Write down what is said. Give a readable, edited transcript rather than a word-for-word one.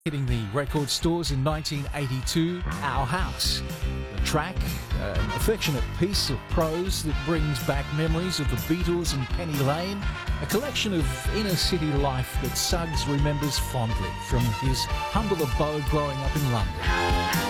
Hitting the record stores in 1982, Our House. The track, an affectionate piece of prose that brings back memories of the Beatles and Penny Lane, a collection of inner city life that Suggs remembers fondly from his humble abode growing up in London.